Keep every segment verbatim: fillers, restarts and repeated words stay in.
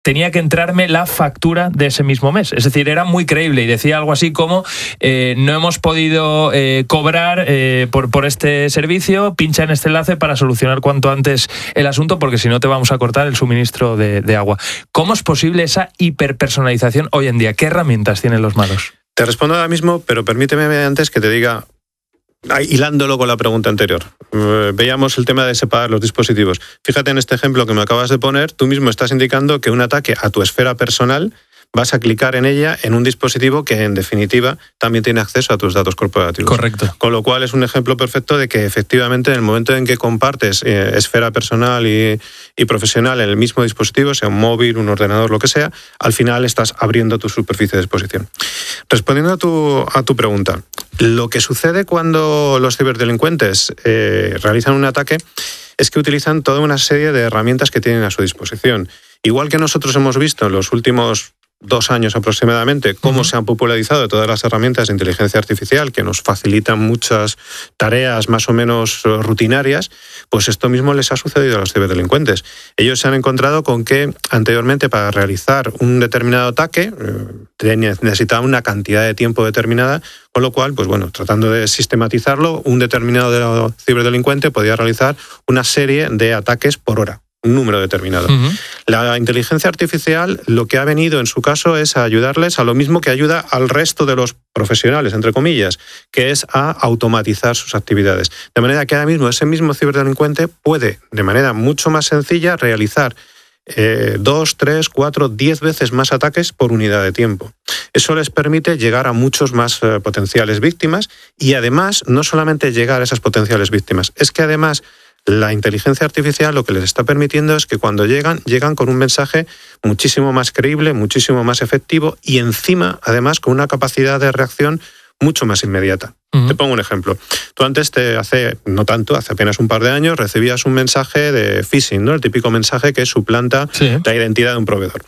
tenía que entrarme la factura de ese mismo mes. Es decir, era muy creíble y decía algo así como eh, no hemos podido eh, cobrar eh, por, por este servicio, pincha en este enlace para solucionar cuanto antes el asunto, porque si no te vamos a cortar el suministro de, de agua. ¿Cómo es posible esa hiperpersonalización hoy en día? ¿Qué herramientas tienen los malos? Te respondo ahora mismo, pero permíteme antes que te diga, hilándolo con la pregunta anterior. Veíamos el tema de separar los dispositivos. Fíjate en este ejemplo que me acabas de poner, tú mismo estás indicando que un ataque a tu esfera personal vas a clicar en ella en un dispositivo que en definitiva también tiene acceso a tus datos corporativos. Correcto. Con lo cual es un ejemplo perfecto de que efectivamente en el momento en que compartes eh, esfera personal y, y profesional en el mismo dispositivo, sea un móvil, un ordenador, lo que sea, al final estás abriendo tu superficie de exposición. Respondiendo a tu, a tu pregunta, lo que sucede cuando los ciberdelincuentes eh, realizan un ataque es que utilizan toda una serie de herramientas que tienen a su disposición. Igual que nosotros hemos visto en los últimos dos años aproximadamente cómo uh-huh. se han popularizado todas las herramientas de inteligencia artificial que nos facilitan muchas tareas más o menos rutinarias, pues esto mismo les ha sucedido a los ciberdelincuentes. Ellos se han encontrado con que anteriormente para realizar un determinado ataque eh, necesitaban una cantidad de tiempo determinada, con lo cual, pues bueno, tratando de sistematizarlo, un determinado ciberdelincuente podía realizar una serie de ataques por hora. Un número determinado. Uh-huh. La inteligencia artificial lo que ha venido en su caso es a ayudarles a lo mismo que ayuda al resto de los profesionales, entre comillas, que es a automatizar sus actividades. De manera que ahora mismo ese mismo ciberdelincuente puede, de manera mucho más sencilla, realizar eh, dos, tres, cuatro, diez veces más ataques por unidad de tiempo. Eso les permite llegar a muchos más eh, potenciales víctimas y además no solamente llegar a esas potenciales víctimas, es que además la inteligencia artificial lo que les está permitiendo es que cuando llegan, llegan con un mensaje muchísimo más creíble, muchísimo más efectivo y encima, además, con una capacidad de reacción mucho más inmediata. Uh-huh. Te pongo un ejemplo. Tú antes, te hace no tanto, hace apenas un par de años, recibías un mensaje de phishing, ¿no? El típico mensaje que suplanta sí. la identidad de un proveedor.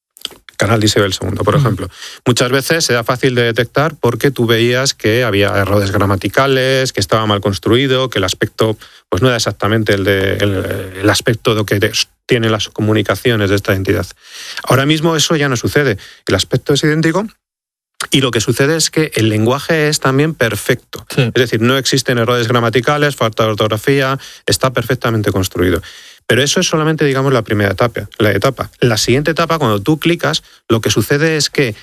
Canal de Isabel segundo, por uh-huh. ejemplo. Muchas veces era fácil de detectar porque tú veías que había errores gramaticales, que estaba mal construido, que el aspecto pues no era exactamente el, de, el, el aspecto de que tienen las comunicaciones de esta entidad. Ahora mismo eso ya no sucede. El aspecto es idéntico y lo que sucede es que el lenguaje es también perfecto. Sí. Es decir, no existen errores gramaticales, falta de ortografía, está perfectamente construido. Pero eso es solamente, digamos, la primera etapa, la etapa. La siguiente etapa, cuando tú clicas, lo que sucede es que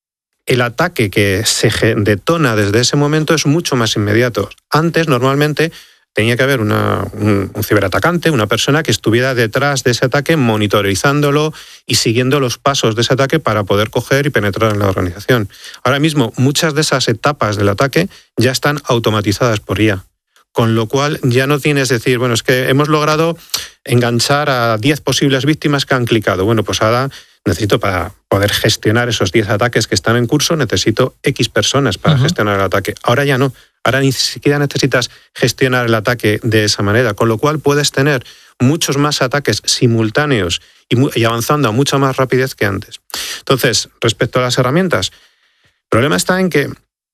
el ataque que se detona desde ese momento es mucho más inmediato. Antes, normalmente, tenía que haber una, un, un ciberatacante, una persona que estuviera detrás de ese ataque monitorizándolo y siguiendo los pasos de ese ataque para poder coger y penetrar en la organización. Ahora mismo, muchas de esas etapas del ataque ya están automatizadas por I A. Con lo cual ya no tienes que decir, bueno, es que hemos logrado enganchar a diez posibles víctimas que han clicado. Bueno, pues ahora necesito para poder gestionar esos diez ataques que están en curso, necesito X personas para uh-huh. gestionar el ataque. Ahora ya no. Ahora ni siquiera necesitas gestionar el ataque de esa manera, con lo cual puedes tener muchos más ataques simultáneos y, mu- y avanzando a mucha más rapidez que antes. Entonces, respecto a las herramientas, el problema está en que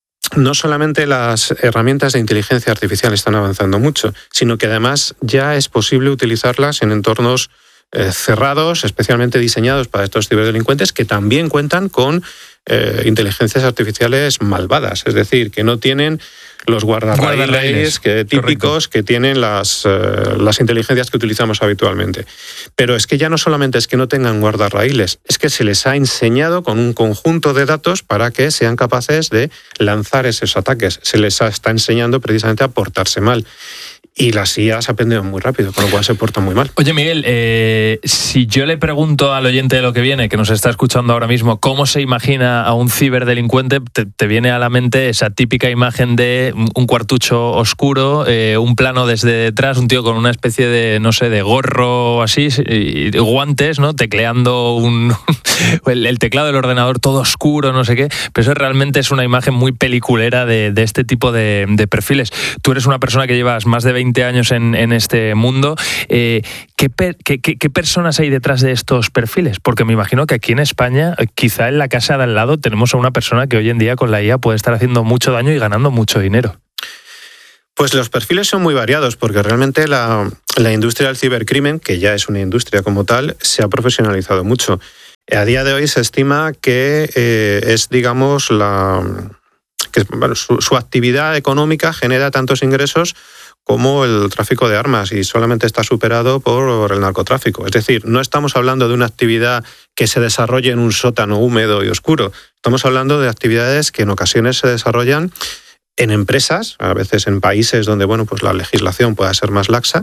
no solamente las herramientas de inteligencia artificial están avanzando mucho, sino que además ya es posible utilizarlas en entornos eh, cerrados, especialmente diseñados para estos ciberdelincuentes, que también cuentan con eh, inteligencias artificiales malvadas, es decir, que no tienen los guardarraíles que, típicos Correcto. que tienen las, eh, las inteligencias que utilizamos habitualmente. Pero es que ya no solamente es que no tengan guardarraíles, es que se les ha enseñado con un conjunto de datos para que sean capaces de lanzar esos ataques. Se les está enseñando precisamente a portarse mal. Y las I As aprenden muy rápido, con lo cual se portan muy mal. Oye, Miguel, eh, si yo le pregunto al oyente de Lo que viene, que nos está escuchando ahora mismo, cómo se imagina a un ciberdelincuente, te, te viene a la mente esa típica imagen de un cuartucho oscuro, eh, un plano desde detrás, un tío con una especie de, no sé, de gorro o así, y guantes, ¿no? Tecleando un, el, el teclado del ordenador todo oscuro, no sé qué. Pero eso realmente es una imagen muy peliculera de, de este tipo de, de perfiles. Tú eres una persona que llevas más de veinte años en, en este mundo. Eh, ¿qué, per, qué, qué, ¿Qué personas hay detrás de estos perfiles? Porque me imagino que aquí en España, quizá en la casa de al lado, tenemos a una persona que hoy en día con la I A puede estar haciendo mucho daño y ganando mucho dinero. Pues los perfiles son muy variados, porque realmente la, la industria del cibercrimen, que ya es una industria como tal, se ha profesionalizado mucho. A día de hoy se estima que eh, es, digamos, la que bueno, su, su actividad económica genera tantos ingresos como el tráfico de armas y solamente está superado por el narcotráfico. Es decir, no estamos hablando de una actividad que se desarrolle en un sótano húmedo y oscuro. Estamos hablando de actividades que en ocasiones se desarrollan en empresas, a veces en países donde bueno, pues la legislación pueda ser más laxa,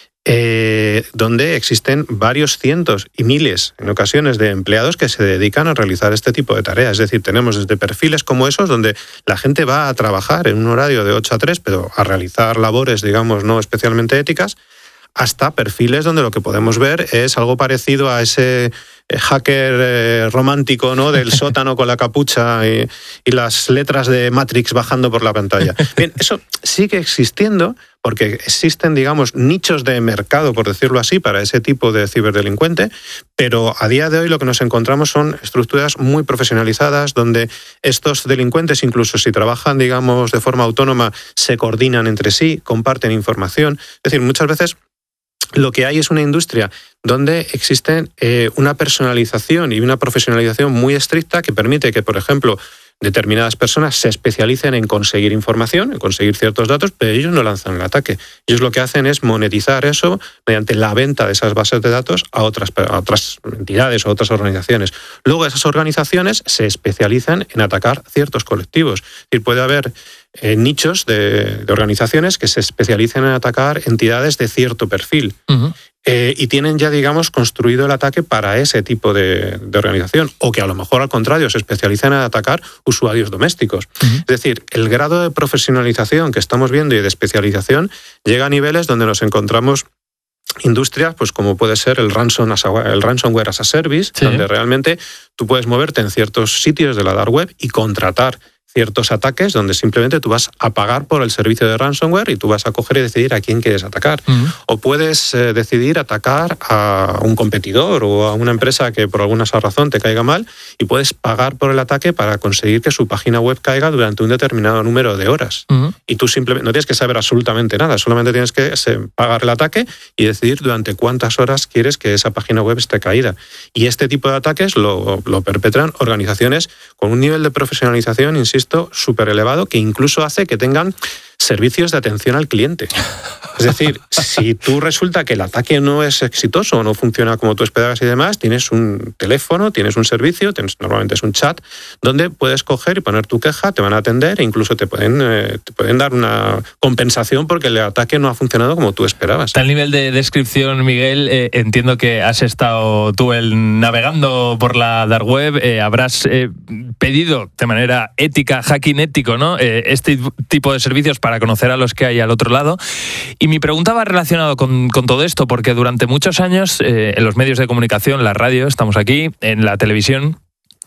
Eh, donde existen varios cientos y miles, en ocasiones, de empleados que se dedican a realizar este tipo de tareas. Es decir, tenemos desde perfiles como esos, donde la gente va a trabajar en un horario de ocho a tres, pero a realizar labores, digamos, no especialmente éticas, hasta perfiles donde lo que podemos ver es algo parecido a ese hacker eh, romántico, ¿no?, del sótano con la capucha y, y las letras de Matrix bajando por la pantalla. Bien, eso sigue existiendo porque existen, digamos, nichos de mercado, por decirlo así, para ese tipo de ciberdelincuente, pero a día de hoy lo que nos encontramos son estructuras muy profesionalizadas donde estos delincuentes, incluso si trabajan, digamos, de forma autónoma, se coordinan entre sí, comparten información. Es decir, muchas veces lo que hay es una industria donde existe eh, una personalización y una profesionalización muy estricta que permite que, por ejemplo, determinadas personas se especialicen en conseguir información, en conseguir ciertos datos, pero ellos no lanzan el ataque. Ellos lo que hacen es monetizar eso mediante la venta de esas bases de datos a otras, a otras entidades o otras organizaciones. Luego esas organizaciones se especializan en atacar ciertos colectivos. Es decir, puede haber eh, nichos de, de organizaciones que se especializan en atacar entidades de cierto perfil. Uh-huh. Eh, y tienen ya, digamos, construido el ataque para ese tipo de, de organización, o que a lo mejor al contrario se especializan en atacar usuarios domésticos. Uh-huh. Es decir, el grado de profesionalización que estamos viendo y de especialización llega a niveles donde nos encontramos industrias, pues como puede ser el, ransom as a, el ransomware as a service, sí, donde realmente tú puedes moverte en ciertos sitios de la dark web y contratar ciertos ataques donde simplemente tú vas a pagar por el servicio de ransomware y tú vas a coger y decidir a quién quieres atacar. Uh-huh. O puedes eh, decidir atacar a un competidor o a una empresa que por alguna razón te caiga mal y puedes pagar por el ataque para conseguir que su página web caiga durante un determinado número de horas. Uh-huh. Y tú simplemente no tienes que saber absolutamente nada, solamente tienes que se, pagar el ataque y decidir durante cuántas horas quieres que esa página web esté caída. Y este tipo de ataques lo, lo perpetran organizaciones con un nivel de profesionalización, insisto, súper elevado, que incluso hace que tengan servicios de atención al cliente. Es decir, si tú resulta que el ataque no es exitoso o no funciona como tú esperabas y demás, tienes un teléfono, tienes un servicio, tienes, normalmente es un chat, donde puedes coger y poner tu queja, te van a atender e incluso te pueden, eh, te pueden dar una compensación porque el ataque no ha funcionado como tú esperabas. Tal nivel de descripción, Miguel, eh, entiendo que has estado tú el, navegando por la dark web, eh, habrás eh, pedido de manera ética, hacking ético, ¿no?, eh, este tipo de servicios para conocer a los que hay al otro lado. Y mi pregunta va relacionada con, con todo esto, porque durante muchos años eh, en los medios de comunicación, la radio, estamos aquí, en la televisión,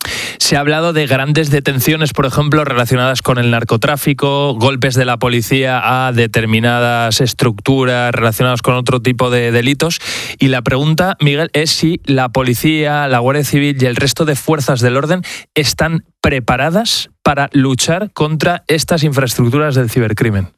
se ha hablado de grandes detenciones, por ejemplo, relacionadas con el narcotráfico, golpes de la policía a determinadas estructuras relacionadas con otro tipo de delitos. Y la pregunta, Miguel, es si la policía, la Guardia Civil y el resto de fuerzas del orden están preparadas para luchar contra estas infraestructuras del cibercrimen.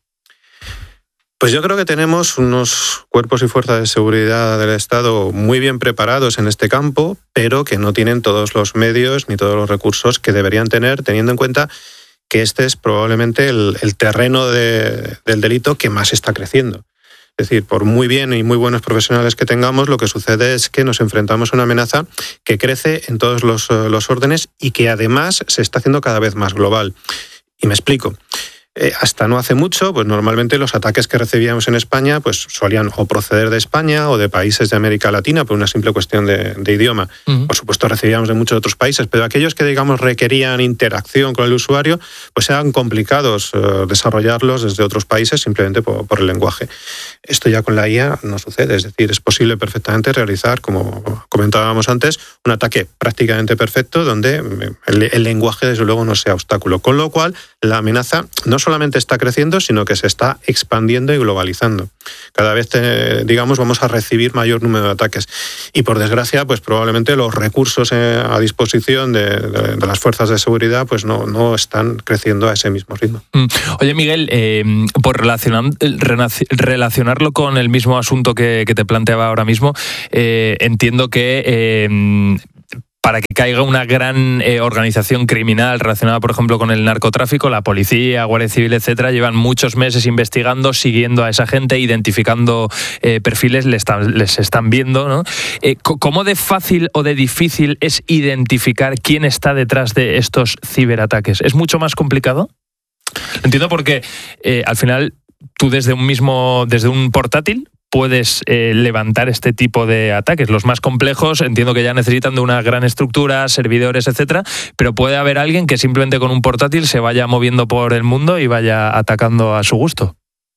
Pues yo creo que tenemos unos cuerpos y fuerzas de seguridad del Estado muy bien preparados en este campo, pero que no tienen todos los medios ni todos los recursos que deberían tener, teniendo en cuenta que este es probablemente el, el terreno de, del delito que más está creciendo. Es decir, por muy bien y muy buenos profesionales que tengamos, lo que sucede es que nos enfrentamos a una amenaza que crece en todos los, los órdenes y que además se está haciendo cada vez más global. Y me explico. Eh, hasta no hace mucho, pues normalmente los ataques que recibíamos en España pues solían o proceder de España o de países de América Latina por una simple cuestión de, de idioma. Uh-huh. Por supuesto recibíamos de muchos otros países, pero aquellos que digamos requerían interacción con el usuario, pues eran complicados eh, desarrollarlos desde otros países simplemente por, por el lenguaje. Esto ya con la I A no sucede, es decir, es posible perfectamente realizar, como comentábamos antes, un ataque prácticamente perfecto donde el, el lenguaje desde luego no sea obstáculo, con lo cual la amenaza no solamente está creciendo, sino que se está expandiendo y globalizando. Cada vez, te, digamos, vamos a recibir mayor número de ataques. Y por desgracia, pues probablemente los recursos eh, a disposición de, de, de las fuerzas de seguridad pues no, no están creciendo a ese mismo ritmo. Oye, Miguel, eh, por relacionar, relacionarlo con el mismo asunto que, que te planteaba ahora mismo, eh, entiendo que... Eh, para que caiga una gran eh, organización criminal relacionada, por ejemplo, con el narcotráfico, la policía, Guardia Civil, etcétera, llevan muchos meses investigando, siguiendo a esa gente, identificando eh, perfiles, les están, les están viendo, ¿no? Eh, ¿Cómo de fácil o de difícil es identificar quién está detrás de estos ciberataques? ¿Es mucho más complicado? Lo entiendo porque eh, al final tú desde un mismo, desde un portátil, puedes eh, levantar este tipo de ataques. Los más complejos entiendo que ya necesitan de una gran estructura, servidores, etcétera, pero puede haber alguien que simplemente con un portátil se vaya moviendo por el mundo y vaya atacando a su gusto.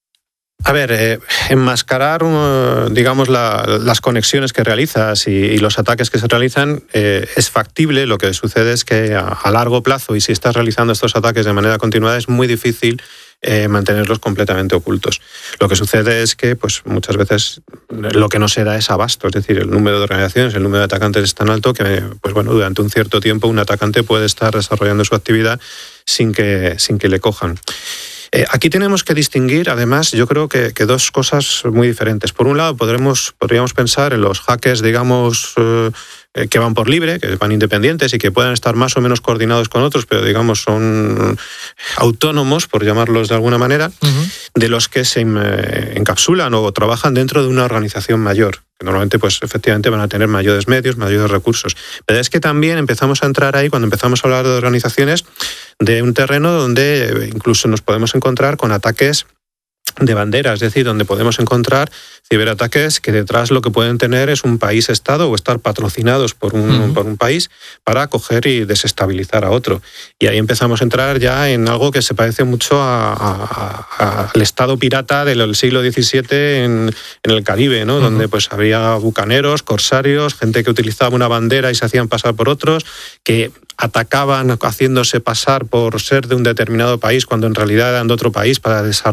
A ver, eh, enmascarar, uh, digamos, la, las conexiones que realizas y, y los ataques que se realizan eh, es factible. Lo que sucede es que a, a largo plazo, y si estás realizando estos ataques de manera continuada, es muy difícil eh, mantenerlos completamente ocultos. Lo que sucede es que pues muchas veces lo que no se da es abasto, es decir, el número de organizaciones, el número de atacantes es tan alto que pues bueno, durante un cierto tiempo un atacante puede estar desarrollando su actividad sin que, sin que le cojan. Eh, aquí tenemos que distinguir, además, yo creo que, que dos cosas muy diferentes. Por un lado, podremos, podríamos pensar en los hackers, digamos, eh, que van por libre, que van independientes y que puedan estar más o menos coordinados con otros, pero, digamos, son autónomos, por llamarlos de alguna manera, uh-huh. de los que se encapsulan o trabajan dentro de una organización mayor. Que normalmente, pues, efectivamente van a tener mayores medios, mayores recursos. Pero es que también empezamos a entrar ahí, cuando empezamos a hablar de organizaciones, de un terreno donde incluso nos podemos encontrar con ataques de bandera, es decir, donde podemos encontrar ciberataques que detrás lo que pueden tener es un país-estado o estar patrocinados por un, uh-huh. por un país para coger y desestabilizar a otro. Y ahí empezamos a entrar ya en algo que se parece mucho a, a, a, al estado pirata del siglo diecisiete en, en el Caribe, ¿no? Uh-huh. Donde pues había bucaneros, corsarios, gente que utilizaba una bandera y se hacían pasar por otros, que atacaban haciéndose pasar por ser de un determinado país cuando en realidad eran de otro país para de esa,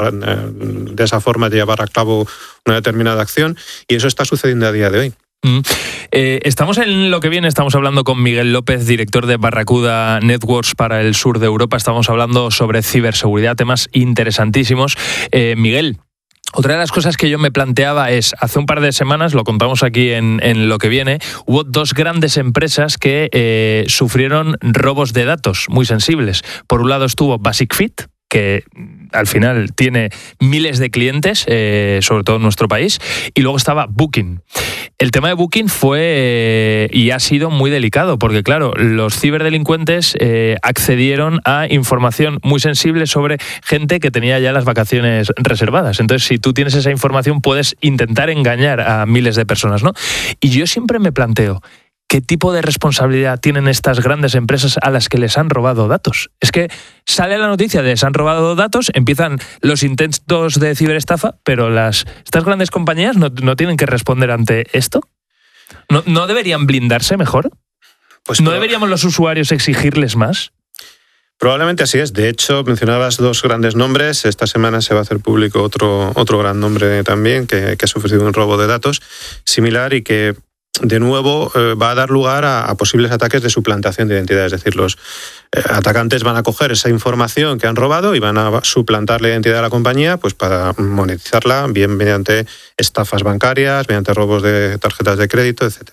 de esa forma llevar a cabo una determinada acción, y eso está sucediendo a día de hoy. Mm. Eh, estamos en lo que viene, estamos hablando con Miguel López, director de Barracuda Networks para el sur de Europa. Estamos hablando sobre ciberseguridad, temas interesantísimos. Eh, Miguel, otra de las cosas que yo me planteaba es, hace un par de semanas, lo contamos aquí en, en lo que viene, hubo dos grandes empresas que eh, sufrieron robos de datos muy sensibles. Por un lado estuvo Basic Fit, que al final tiene miles de clientes, eh, sobre todo en nuestro país, y luego estaba Booking. El tema de Booking fue eh, y ha sido muy delicado, porque claro, los ciberdelincuentes eh, accedieron a información muy sensible sobre gente que tenía ya las vacaciones reservadas. Entonces, si tú tienes esa información, puedes intentar engañar a miles de personas, ¿no? Y yo siempre me planteo, ¿qué tipo de responsabilidad tienen estas grandes empresas a las que les han robado datos? Es que sale la noticia de les han robado datos, empiezan los intentos de ciberestafa, pero las estas grandes compañías no, no tienen que responder ante esto. ¿No, no deberían blindarse mejor? Pues ¿No deberíamos los usuarios exigirles más? Probablemente así es. De hecho, mencionabas dos grandes nombres. Esta semana se va a hacer público otro, otro gran nombre también que, que ha sufrido un robo de datos similar y que de nuevo eh, va a dar lugar a, a posibles ataques de suplantación de identidad. Es decir, los eh, atacantes van a coger esa información que han robado y van a suplantar la identidad de la compañía pues para monetizarla, bien mediante estafas bancarias, mediante robos de tarjetas de crédito, etcétera.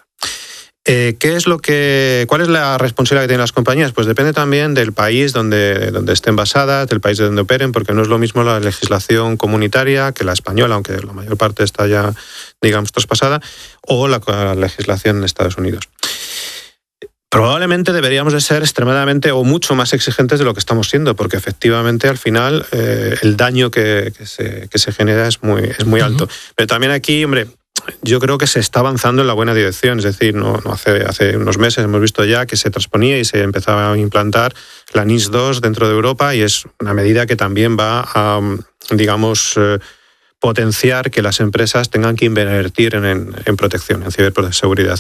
Eh, ¿qué es lo que, ¿Cuál es la responsabilidad que tienen las compañías? Pues depende también del país donde, donde estén basadas, del país de donde operen, porque no es lo mismo la legislación comunitaria que la española, aunque la mayor parte está ya, digamos, traspasada, o la, la legislación en Estados Unidos. Probablemente deberíamos de ser extremadamente o mucho más exigentes de lo que estamos siendo, porque efectivamente al final eh, el daño que, que, se, que se genera es muy, es muy alto. Uh-huh. Pero también aquí, hombre, yo creo que se está avanzando en la buena dirección, es decir, no, no hace, hace unos meses hemos visto ya que se transponía y se empezaba a implantar la N I S dos dentro de Europa, y es una medida que también va a, digamos, eh, potenciar que las empresas tengan que invertir en, en, en protección, en ciberseguridad.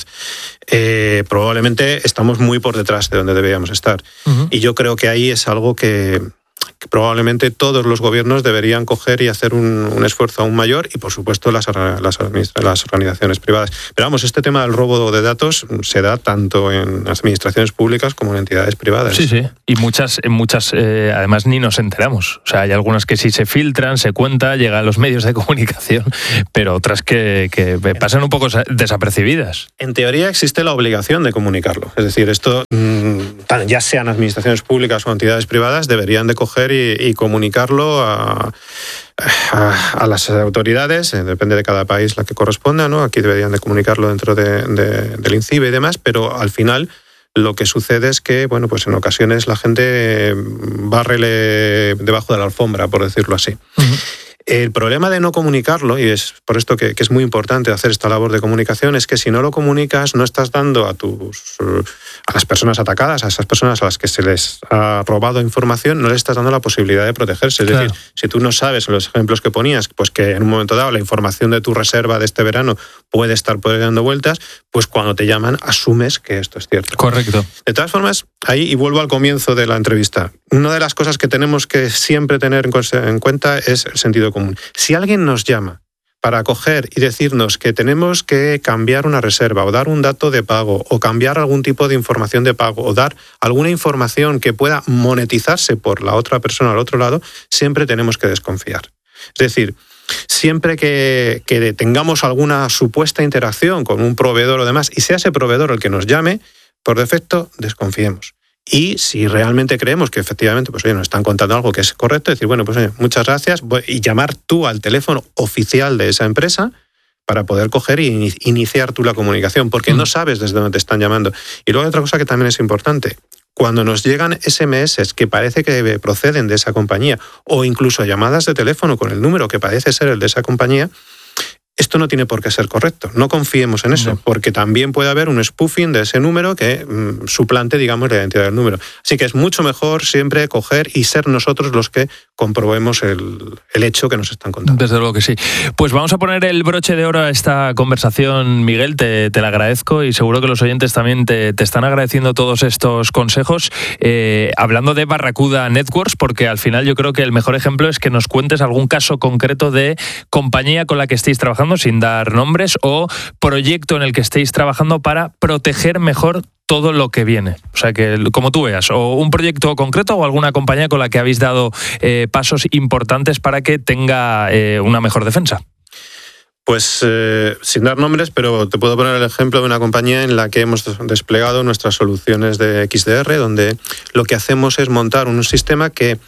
Eh, probablemente estamos muy por detrás de donde deberíamos estar. Uh-huh. Y yo creo que ahí es algo que... que probablemente todos los gobiernos deberían coger y hacer un, un esfuerzo aún mayor, y por supuesto las, las, las organizaciones privadas. Pero vamos, este tema del robo de datos se da tanto en administraciones públicas como en entidades privadas. Sí, sí, y muchas, muchas eh, además ni nos enteramos. O sea, hay algunas que sí se filtran, se cuenta, llegan a los medios de comunicación, pero otras que, que pasan un poco desapercibidas. En teoría existe la obligación de comunicarlo. Es decir, esto, ya sean administraciones públicas o entidades privadas, deberían de coger y, y comunicarlo a, a, a las autoridades, depende de cada país la que corresponda, ¿no? Aquí deberían de comunicarlo dentro de, de, del INCIBE y demás, pero al final lo que sucede es que, bueno, pues en ocasiones la gente bárrele debajo de la alfombra, por decirlo así. Uh-huh. El problema de no comunicarlo, y es por esto que, que es muy importante hacer esta labor de comunicación, es que si no lo comunicas, no estás dando a tus a las personas atacadas, a esas personas a las que se les ha robado información, no les estás dando la posibilidad de protegerse. Es claro. decir, si tú no sabes, en los ejemplos que ponías, pues que en un momento dado la información de tu reserva de este verano puede estar por ahí dando vueltas, pues cuando te llaman asumes que esto es cierto. Correcto. De todas formas, ahí, y vuelvo al comienzo de la entrevista, una de las cosas que tenemos que siempre tener en cuenta es el sentido común. Si alguien nos llama para coger y decirnos que tenemos que cambiar una reserva o dar un dato de pago o cambiar algún tipo de información de pago o dar alguna información que pueda monetizarse por la otra persona al otro lado, siempre tenemos que desconfiar. Es decir, siempre que, que tengamos alguna supuesta interacción con un proveedor o demás y sea ese proveedor el que nos llame, por defecto desconfiemos. Y si realmente creemos que efectivamente pues, oye, nos están contando algo que es correcto, decir, bueno, pues oye, muchas gracias, y llamar tú al teléfono oficial de esa empresa para poder coger e iniciar tú la comunicación, porque mm. no sabes desde dónde te están llamando. Y luego hay otra cosa que también es importante. Cuando nos llegan ese eme ese que parece que proceden de esa compañía, o incluso llamadas de teléfono con el número que parece ser el de esa compañía, esto no tiene por qué ser correcto. No confiemos en eso, no. porque también puede haber un spoofing de ese número que mmm, suplante, digamos, la identidad del número. Así que es mucho mejor siempre coger y ser nosotros los que comprobemos el, el hecho que nos están contando. Desde luego que sí. Pues vamos a poner el broche de oro a esta conversación, Miguel, te, te la agradezco y seguro que los oyentes también te, te están agradeciendo todos estos consejos. Eh, hablando de Barracuda Networks, porque al final yo creo que el mejor ejemplo es que nos cuentes algún caso concreto de compañía con la que estéis trabajando, sin dar nombres, o proyecto en el que estéis trabajando para proteger mejor todo lo que viene. O sea, que como tú veas, o un proyecto concreto o alguna compañía con la que habéis dado eh, pasos importantes para que tenga eh, una mejor defensa. Pues eh, sin dar nombres, pero te puedo poner el ejemplo de una compañía en la que hemos desplegado nuestras soluciones de equis de erre, donde lo que hacemos es montar un sistema que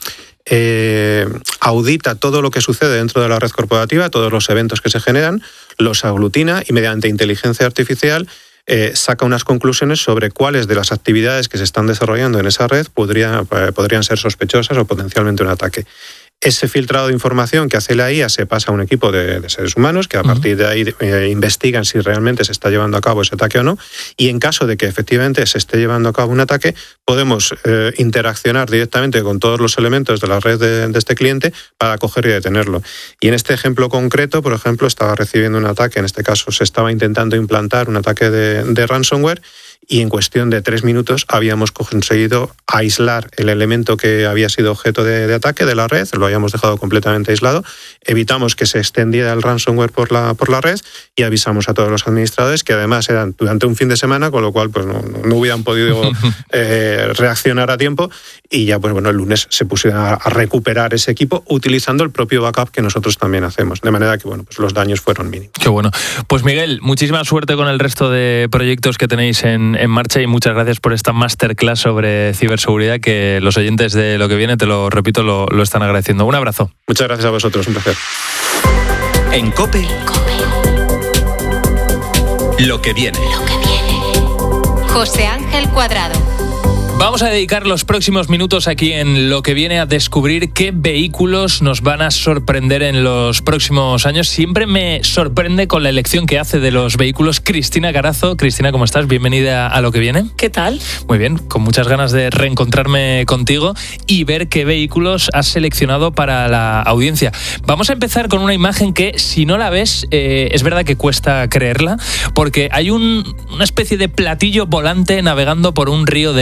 Eh, audita todo lo que sucede dentro de la red corporativa, todos los eventos que se generan, los aglutina y mediante inteligencia artificial eh, saca unas conclusiones sobre cuáles de las actividades que se están desarrollando en esa red podría, eh, podrían ser sospechosas o potencialmente un ataque. Ese filtrado de información que hace la i a se pasa a un equipo de, de seres humanos que a partir de ahí eh, investigan si realmente se está llevando a cabo ese ataque o no, y en caso de que efectivamente se esté llevando a cabo un ataque, podemos eh, interaccionar directamente con todos los elementos de la red de, de este cliente para coger y detenerlo. Y en este ejemplo concreto, por ejemplo, estaba recibiendo un ataque, en este caso se estaba intentando implantar un ataque de, de ransomware, y en cuestión de tres minutos habíamos conseguido aislar el elemento que había sido objeto de, de ataque de la red, lo habíamos dejado completamente aislado, evitamos que se extendiera el ransomware por la, por la red y avisamos a todos los administradores, que además eran durante un fin de semana, con lo cual pues no, no hubieran podido eh, reaccionar a tiempo, y ya pues bueno, el lunes se pusieron a, a recuperar ese equipo utilizando el propio backup que nosotros también hacemos, de manera que bueno, pues los daños fueron mínimos. Qué bueno. Pues Miguel, muchísima suerte con el resto de proyectos que tenéis en en marcha y muchas gracias por esta masterclass sobre ciberseguridad, que los oyentes de Lo que viene, te lo repito, lo, lo están agradeciendo. Un abrazo. Muchas gracias a vosotros, un placer. En COPE, Lo que viene. Lo que viene. José Ángel Cuadrado. Vamos a dedicar los próximos minutos aquí en Lo que viene a descubrir qué vehículos nos van a sorprender en los próximos años. Siempre me sorprende con la elección que hace de los vehículos Cristina Carazo. Cristina, ¿cómo estás? Bienvenida a Lo que viene. ¿Qué tal? Muy bien, con muchas ganas de reencontrarme contigo y ver qué vehículos has seleccionado para la audiencia. Vamos a empezar con una imagen que, si no la ves, eh, es verdad que cuesta creerla, porque hay un, una especie de platillo volante navegando por un río de Vietnam.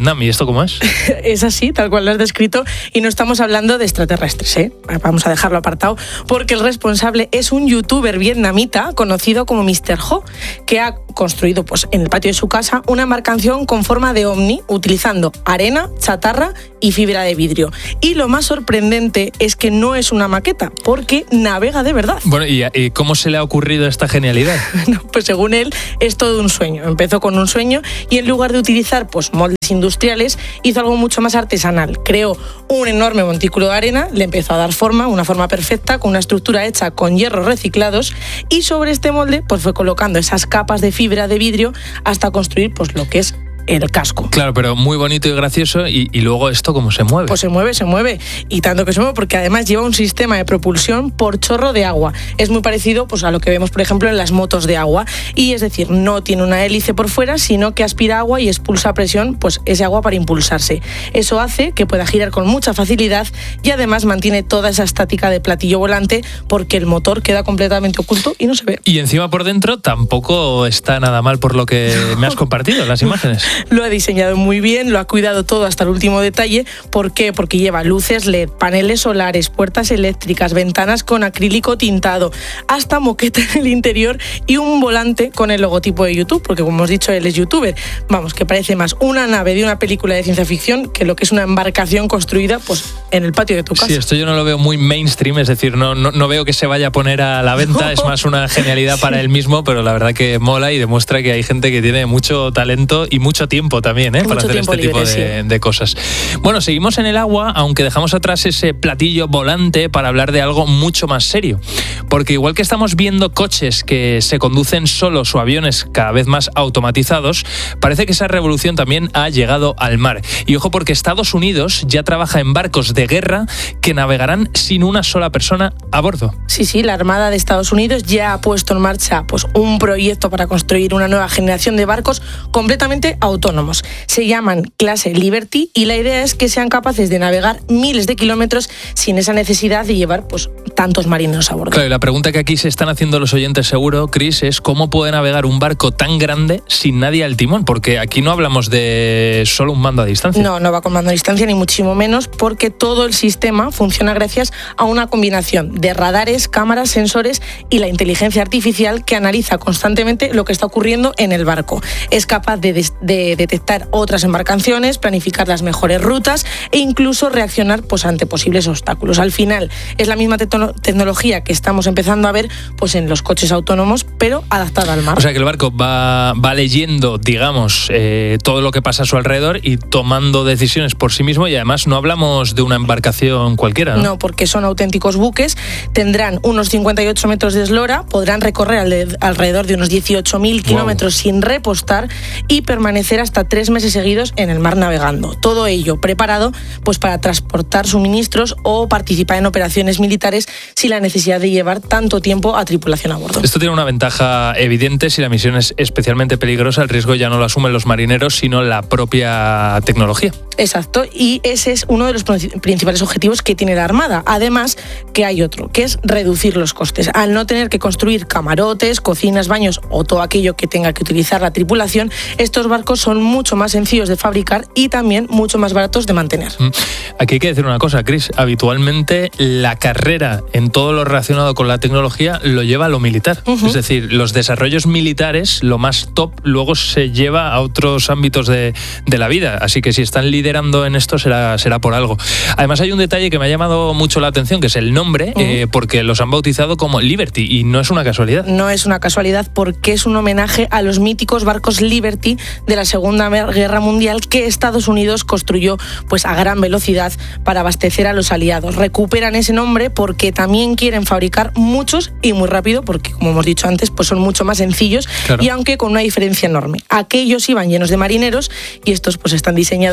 Vietnam. ¿Y esto cómo es? Es así, tal cual lo has descrito, y no estamos hablando de extraterrestres, ¿eh? Vamos a dejarlo apartado, porque el responsable es un youtuber vietnamita conocido como míster Ho, que ha construido pues, en el patio de su casa una embarcación con forma de ovni, utilizando arena, chatarra y fibra de vidrio. Y lo más sorprendente es que no es una maqueta, porque navega de verdad. Bueno, ¿y, y cómo se le ha ocurrido esta genialidad? No, pues según él, es todo un sueño. Empezó con un sueño y en lugar de utilizar pues, moldes industriales, hizo algo mucho más artesanal. Creó un enorme montículo de arena, le empezó a dar forma, una forma perfecta, con una estructura hecha con hierros reciclados, y sobre este molde pues, fue colocando esas capas de fibra de vidrio hasta construir pues, lo que es el casco. Claro, pero muy bonito y gracioso. Y, y luego, ¿esto cómo se mueve? Pues se mueve, se mueve. Y tanto que se mueve, porque además lleva un sistema de propulsión por chorro de agua. Es muy parecido pues, a lo que vemos, por ejemplo, en las motos de agua. Y es decir, no tiene una hélice por fuera, sino que aspira agua y expulsa a presión pues, ese agua para impulsarse. Eso hace que pueda girar con mucha facilidad y además mantiene toda esa estática de platillo volante, porque el motor queda completamente oculto y no se ve. Y encima por dentro tampoco está nada mal, por lo que me has compartido las imágenes. Lo ha diseñado muy bien, lo ha cuidado todo hasta el último detalle. ¿Por qué? Porque lleva luces L E D, paneles solares, puertas eléctricas, ventanas con acrílico tintado, hasta moqueta en el interior y un volante con el logotipo de YouTube, porque como hemos dicho, él es youtuber. Vamos, que parece más una nave de una película de ciencia ficción que lo que es una embarcación construida pues, en el patio de tu casa. Sí, esto yo no lo veo muy mainstream, es decir, no, no, no veo que se vaya a poner a la venta, es más una genialidad sí. para él mismo, pero la verdad que mola y demuestra que hay gente que tiene mucho talento y mucho tiempo también, ¿eh? para hacer este libre, tipo de, sí. de cosas. Bueno, seguimos en el agua, aunque dejamos atrás ese platillo volante para hablar de algo mucho más serio. Porque igual que estamos viendo coches que se conducen solos o aviones cada vez más automatizados, parece que esa revolución también ha llegado al mar. Y ojo, porque Estados Unidos ya trabaja en barcos de guerra que navegarán sin una sola persona a bordo. Sí, sí, la Armada de Estados Unidos ya ha puesto en marcha pues, un proyecto para construir una nueva generación de barcos completamente autónomos. Se llaman clase Liberty y la idea es que sean capaces de navegar miles de kilómetros sin esa necesidad de llevar pues, tantos marineros a bordo. Claro, y la pregunta que aquí se están haciendo los oyentes seguro, Chris, es ¿cómo puede navegar un barco tan grande sin nadie al timón? Porque aquí no hablamos de solo un mando a distancia. No, no va con mando a distancia ni muchísimo menos, porque todo el sistema funciona gracias a una combinación de radares, cámaras, sensores y la inteligencia artificial que analiza constantemente lo que está ocurriendo en el barco. Es capaz de, de, de detectar otras embarcaciones, planificar las mejores rutas e incluso reaccionar pues, ante posibles obstáculos. Al final es la misma te- tecnología que estamos empezando a ver pues, en los coches autónomos, pero adaptada al mar. O sea que el barco va, va leyendo, digamos, eh, todo lo que pasa a su alrededor y tomando decisiones por sí mismo, y además no hablamos de una embarcación cualquiera, ¿no? No, porque son auténticos buques, tendrán unos cincuenta y ocho metros de eslora, podrán recorrer al- alrededor de unos dieciocho mil kilómetros wow. sin repostar y permanecer hasta tres meses seguidos en el mar navegando. Todo ello preparado pues, para transportar suministros o participar en operaciones militares sin la necesidad de llevar tanto tiempo a tripulación a bordo. Esto tiene una ventaja evidente: si la misión es especialmente peligrosa, el riesgo ya no lo asumen los marineros, sino la propia tecnología. Exacto, y ese es uno de los principales objetivos que tiene la Armada. Además, que hay otro, que es reducir los costes. Al no tener que construir camarotes, cocinas, baños o todo aquello que tenga que utilizar la tripulación, estos barcos son mucho más sencillos de fabricar y también mucho más baratos de mantener. Aquí hay que decir una cosa, Chris. Habitualmente la carrera en todo lo relacionado con la tecnología lo lleva a lo militar. Uh-huh. Es decir, los desarrollos militares, lo más top, luego se lleva a otros ámbitos de, de la vida. Así que si están liderando en esto será, será por algo. Además hay un detalle que me ha llamado mucho la atención, que es el nombre, uh-huh. eh, porque los han bautizado como Liberty y no es una casualidad. No es una casualidad porque es un homenaje a los míticos barcos Liberty de la Segunda Guerra Mundial que Estados Unidos construyó pues, a gran velocidad para abastecer a los aliados. Recuperan ese nombre porque también quieren fabricar muchos y muy rápido, porque como hemos dicho antes, pues son mucho más sencillos, claro. y aunque con una diferencia enorme. Aquellos iban llenos de marineros y estos pues están diseñados precisamente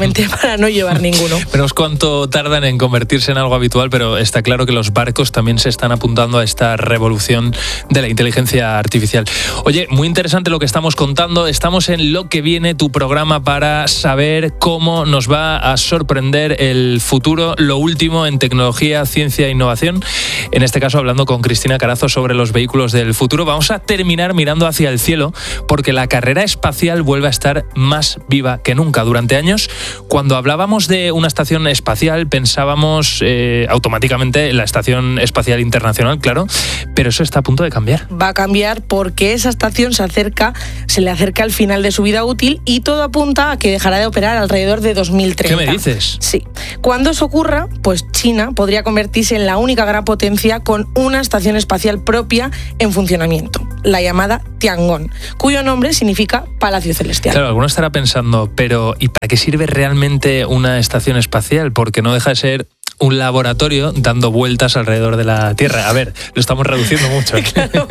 directamente para no llevar ninguno. Menos cuánto tardan en convertirse en algo habitual, pero está claro que los barcos también se están apuntando a esta revolución de la inteligencia artificial. Oye, muy interesante lo que estamos contando. Estamos en Lo que viene, tu programa para saber cómo nos va a sorprender el futuro, lo último en tecnología, ciencia e innovación. En este caso, hablando con Cristina Carazo sobre los vehículos del futuro. Vamos a terminar mirando hacia el cielo, porque la carrera espacial vuelve a estar más viva que nunca. Durante años, cuando hablábamos de una estación espacial, pensábamos eh, automáticamente en la Estación Espacial Internacional, claro, pero eso está a punto de cambiar. Va a cambiar porque esa estación se acerca, se le acerca al final de su vida útil y todo apunta a que dejará de operar alrededor de dos mil treinta. ¿Qué me dices? Sí. Cuando eso ocurra, pues China podría convertirse en la única gran potencia con una estación espacial propia en funcionamiento, la llamada Tiangong, cuyo nombre significa Palacio Celestial. Claro, alguno estará pensando, pero ¿y para qué sirve realmente una estación espacial? Porque no deja de ser un laboratorio dando vueltas alrededor de la Tierra. A ver, lo estamos reduciendo mucho. Claro,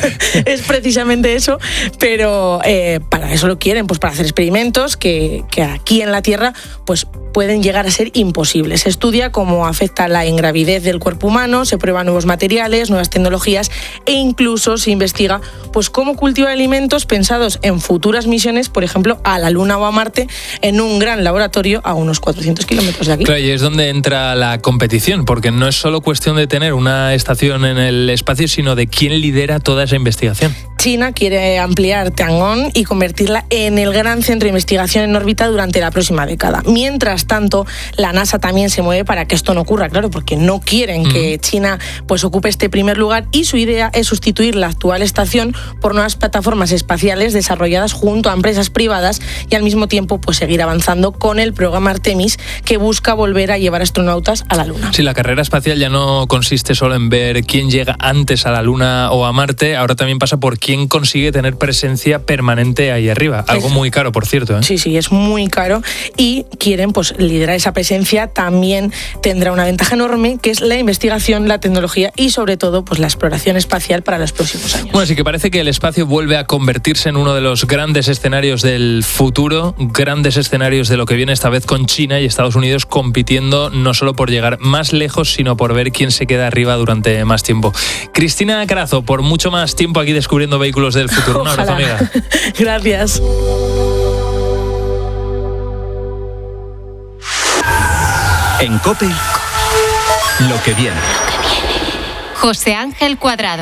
es precisamente eso, pero eh, para eso lo quieren, pues para hacer experimentos que, que aquí en la Tierra pues pueden llegar a ser imposibles. Se estudia cómo afecta la ingravidez del cuerpo humano, se prueban nuevos materiales, nuevas tecnologías e incluso se investiga pues cómo cultivar alimentos pensados en futuras misiones, por ejemplo, a la Luna o a Marte, en un gran laboratorio a unos cuatrocientos kilómetros de aquí. Claro, y es donde entra la competición, porque no es solo cuestión de tener una estación en el espacio, sino de quién lidera toda esa investigación. China quiere ampliar Tiangong y convertirla en el gran centro de investigación en órbita durante la próxima década. Mientras tanto, la NASA también se mueve para que esto no ocurra, claro, porque no quieren mm. que China pues ocupe este primer lugar, y su idea es sustituir la actual estación por nuevas plataformas espaciales desarrolladas junto a empresas privadas y al mismo tiempo pues seguir avanzando con el programa Artemis, que busca volver a llevar astronautas a la Luna. Sí, la carrera espacial ya no consiste solo en ver quién llega antes a la Luna o a Marte, ahora también pasa por quién consigue tener presencia permanente ahí arriba. Algo muy caro, por cierto, ¿eh? Sí, sí, es muy caro y quieren pues liderar esa presencia. También tendrá una ventaja enorme, que es la investigación, la tecnología y sobre todo pues la exploración espacial para los próximos años. Bueno, sí que parece que el espacio vuelve a convertirse en uno de los grandes escenarios del futuro, grandes escenarios de lo que viene esta vez, con China y Estados Unidos compitiendo no solo por llegar más lejos, sino por ver quién se queda arriba durante más tiempo. Cristina Carazo, por mucho más tiempo aquí descubriendo vehículos del futuro. Un abrazo, amiga. Gracias. En COPE, lo que viene. José Ángel Cuadrado.